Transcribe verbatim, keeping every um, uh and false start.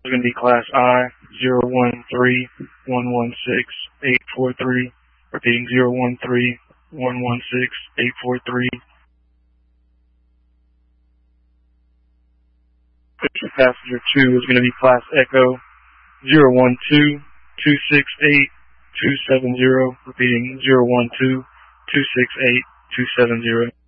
is going to be Class I zero one three one one six eight four three. Repeating zero one three one one six eight four three. Passenger two is going to be Class Echo zero one two two six eight two seven zero. Repeating zero one two two six eight two seven zero.